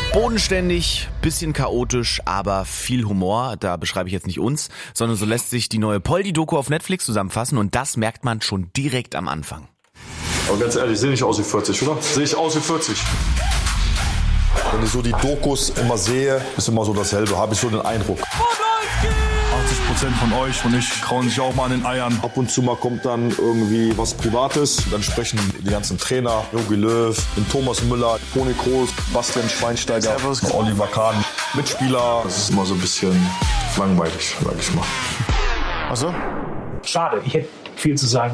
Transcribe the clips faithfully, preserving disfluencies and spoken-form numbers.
Bodenständig, bisschen chaotisch, aber viel Humor. Da beschreibe ich jetzt nicht uns, sondern so lässt sich die neue Poldi-Doku auf Netflix zusammenfassen und das merkt man schon direkt am Anfang. Aber ganz ehrlich, sehe ich aus wie vierzig, oder? Sehe ich aus wie vierzig? Wenn ich so die Dokus immer sehe, ist immer so dasselbe, habe ich so den Eindruck. achtzig Prozent von euch und ich krauen sich auch mal an den Eiern. Ab und zu mal kommt dann irgendwie was Privates. Dann sprechen die ganzen Trainer, Jogi Löw, Thomas Müller, Toni Kroos, Bastian Schweinsteiger, Oliver Kahn, Mitspieler. Das ist immer so ein bisschen langweilig, sag ich mal. Also? Schade, ich hätte viel zu sagen.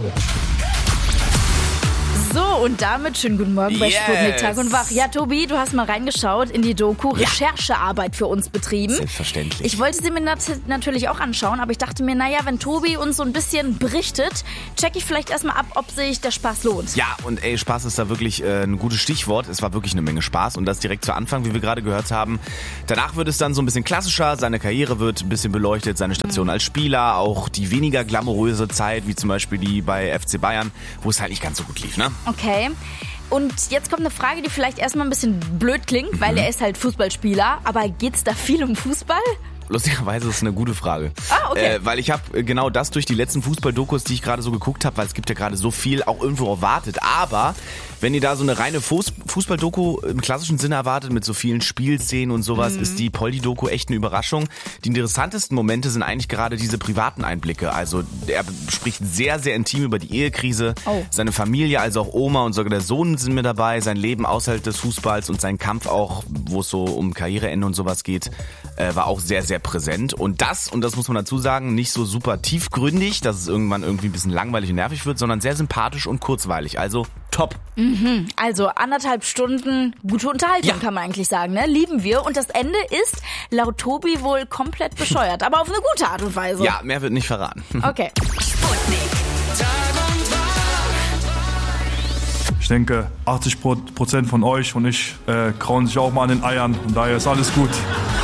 So, und damit schönen guten Morgen bei Yes. Sputnik Tag und Wach. Ja, Tobi, du hast mal reingeschaut in die Doku, Ja. Recherchearbeit für uns betrieben. Selbstverständlich. Ich wollte sie mir nat- natürlich auch anschauen, aber ich dachte mir, naja, wenn Tobi uns so ein bisschen berichtet, check ich vielleicht erstmal ab, ob sich der Spaß lohnt. Ja, und ey, Spaß ist da wirklich äh, ein gutes Stichwort. Es war wirklich eine Menge Spaß und das direkt zu Anfang, wie wir gerade gehört haben. Danach wird es dann so ein bisschen klassischer, seine Karriere wird ein bisschen beleuchtet, seine Station mhm. als Spieler, auch die weniger glamouröse Zeit, wie zum Beispiel die bei F C Bayern, wo es halt nicht ganz so gut lief, ne? Okay. Und jetzt kommt eine Frage, die vielleicht erstmal ein bisschen blöd klingt, weil Mhm. er ist halt Fußballspieler, aber geht's da viel um Fußball? Lustigerweise ist es eine gute Frage. Ah, okay. Äh, weil ich habe genau das durch die letzten Fußballdokus, die ich gerade so geguckt habe, weil es gibt ja gerade so viel, auch irgendwo erwartet. Aber wenn ihr da so eine reine Fuß- Fußballdoku im klassischen Sinne erwartet, mit so vielen Spielszenen und sowas, mhm. ist die Poldi-Doku echt eine Überraschung. Die interessantesten Momente sind eigentlich gerade diese privaten Einblicke. Also er spricht sehr, sehr intim über die Ehekrise, oh. seine Familie, also auch Oma und sogar der Sohn sind mit dabei, sein Leben außerhalb des Fußballs und sein Kampf auch, wo es so um Karriereende und sowas geht, äh, war auch sehr, sehr präsent. Und das, und das muss man dazu sagen, nicht so super tiefgründig, dass es irgendwann irgendwie ein bisschen langweilig und nervig wird, sondern sehr sympathisch und kurzweilig. Also top. Mhm. Also anderthalb Stunden gute Unterhaltung, Ja. kann man eigentlich sagen, ne? Lieben wir. Und das Ende ist laut Tobi wohl komplett bescheuert, aber auf eine gute Art und Weise. Ja, mehr wird nicht verraten. Okay. Sputnik. Tag und Wach. Ich denke, achtzig Prozent von euch und ich äh, krauen sich auch mal an den Eiern und daher ist alles gut.